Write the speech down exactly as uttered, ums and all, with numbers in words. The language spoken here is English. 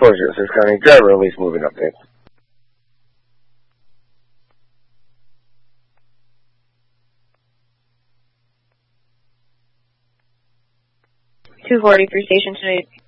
Closure, Sussex County. Driver release moving updates. two forty for Station two